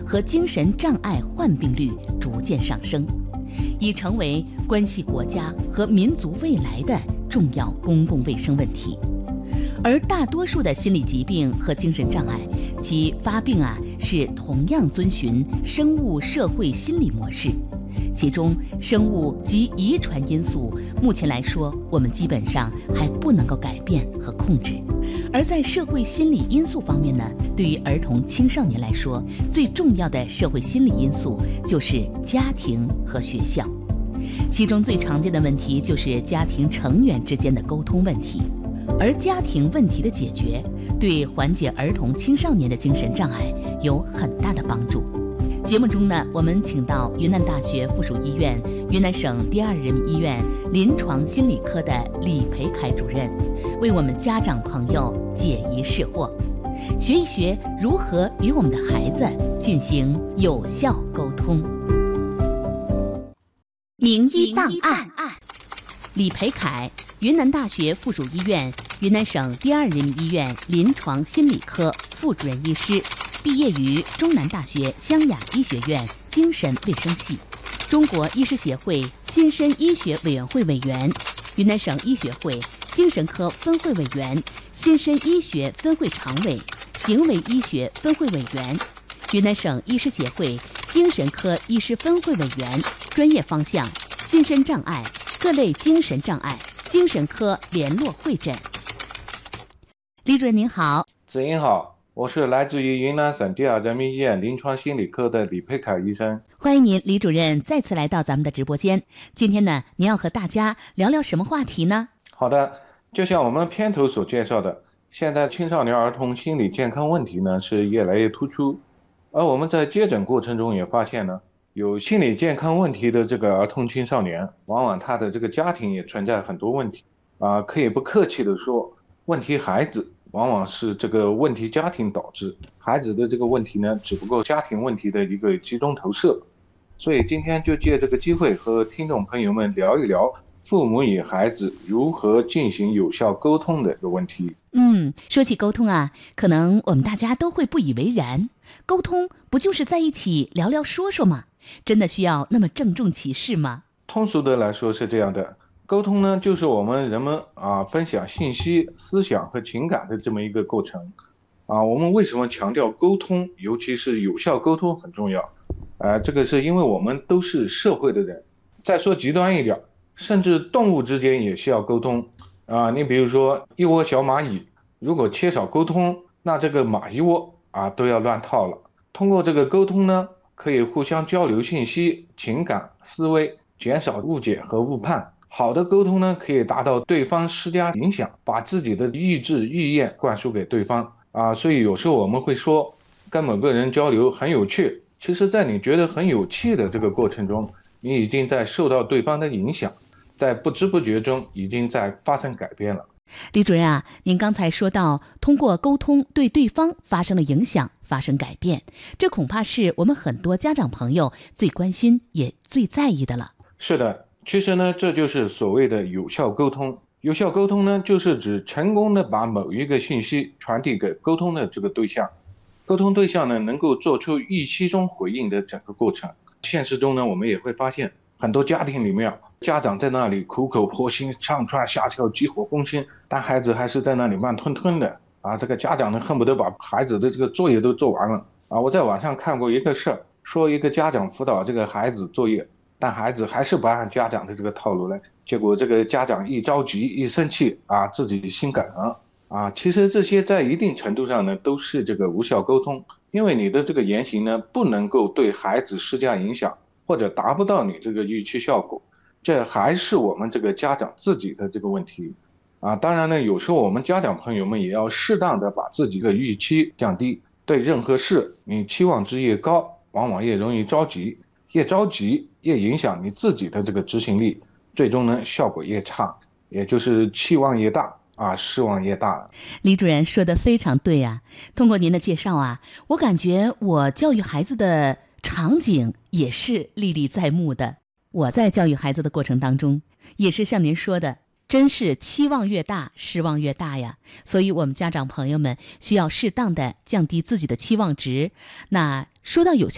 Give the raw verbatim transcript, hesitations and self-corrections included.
和精神障碍患病率逐渐上升，已成为关系国家和民族未来的重要公共卫生问题。而大多数的心理疾病和精神障碍，其发病啊是同样遵循生物社会心理模式，其中生物及遗传因素目前来说我们基本上还不能够改变和控制。而在社会心理因素方面呢，对于儿童青少年来说，最重要的社会心理因素就是家庭和学校，其中最常见的问题就是家庭成员之间的沟通问题。而家庭问题的解决，对缓解儿童青少年的精神障碍有很大的帮助。节目中呢，我们请到云南大学附属医院云南省第二人民医院临床心理科的李培凯主任，为我们家长朋友解疑释惑，学一学如何与我们的孩子进行有效沟通。名医档案，李培凯，云南大学附属医院云南省第二人民医院临床心理科副主任医师，毕业于中南大学湘雅医学院精神卫生系，中国医师协会新生医学委员会委员，云南省医学会精神科分会委员，新生医学分会常委，行为医学分会委员，云南省医师协会精神科医师分会委员，专业方向心身障碍、各类精神障碍精神科联络会诊。李主任您好。 子英好，我是来自于云南省第二人民医院临床心理科的李培凯医生。 欢迎您，李主任再次来到咱们的直播间。今天呢，您要和大家聊聊什么话题呢？ 好的，就像我们片头所介绍的，现在青少年儿童心理健康问题呢是越来越突出，而我们在接诊过程中也发现呢，有心理健康问题的这个儿童青少年，往往他的这个家庭也存在很多问题啊，可以不客气的说，问题孩子往往是这个问题家庭导致，孩子的这个问题呢，只不过家庭问题的一个集中投射。所以今天就借这个机会和听众朋友们聊一聊父母与孩子如何进行有效沟通的一个问题。 嗯，说起沟通啊，可能我们大家都会不以为然，沟通不就是在一起聊聊说说吗？真的需要那么郑重其事吗？ 通俗的来说是这样的，沟通呢，就是我们人们啊分享信息、思想和情感的这么一个过程啊。我们为什么强调沟通，尤其是有效沟通很重要？呃，这个是因为我们都是社会的人。再说极端一点，甚至动物之间也需要沟通啊。你比如说一窝小蚂蚁，如果缺少沟通，那这个蚂蚁窝啊都要乱套了。通过这个沟通呢，可以互相交流信息、情感、思维，减少误解和误判。好的沟通呢，可以达到对方施加影响，把自己的意志、意愿灌输给对方啊。所以有时候我们会说，跟某个人交流很有趣，其实在你觉得很有趣的这个过程中，你已经在受到对方的影响，在不知不觉中已经在发生改变了。 李主任啊，您刚才说到通过沟通对对方发生了影响，发生改变，这恐怕是我们很多家长朋友最关心也最在意的了。 是的，其实呢，这就是所谓的有效沟通。有效沟通呢，就是指成功的把某一个信息传递给沟通的这个对象，沟通对象呢能够做出预期中回应的整个过程。现实中呢，我们也会发现很多家庭里面，家长在那里苦口婆心、上蹿下跳、急火攻心，但孩子还是在那里慢吞吞的啊。这个家长呢恨不得把孩子的这个作业都做完了啊。我在网上看过一个事儿，说一个家长辅导这个孩子作业，但孩子还是不按家长的这个套路来，结果这个家长一着急一生气啊，自己心梗了啊。其实这些在一定程度上呢，都是这个无效沟通，因为你的这个言行呢，不能够对孩子施加影响，或者达不到你这个预期效果，这还是我们这个家长自己的这个问题啊。当然呢，有时候我们家长朋友们也要适当的把自己的预期降低，对任何事你期望值越高，往往越容易着急，越着急越影响你自己的这个执行力，最终呢效果越差，也就是期望越大啊，失望越大。 李主任说的非常对啊，通过您的介绍啊，我感觉我教育孩子的场景也是历历在目的。我在教育孩子的过程当中，也是像您说的，真是期望越大，失望越大呀。所以我们家长朋友们需要适当的降低自己的期望值。那说到有效